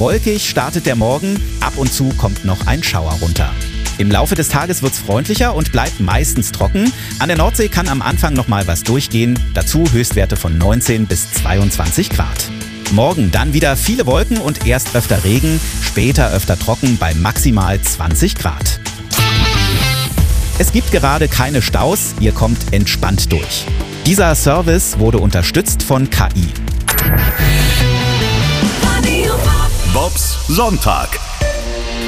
Wolkig startet der Morgen, ab und zu kommt noch ein Schauer runter. Im Laufe des Tages wird's freundlicher und bleibt meistens trocken. An der Nordsee kann am Anfang noch mal was durchgehen, dazu Höchstwerte von 19 bis 22 Grad. Morgen dann wieder viele Wolken und erst öfter Regen, später öfter trocken bei maximal 20 Grad. Es gibt gerade keine Staus, ihr kommt entspannt durch. Dieser Service wurde unterstützt von KI. Bobs Sonntag.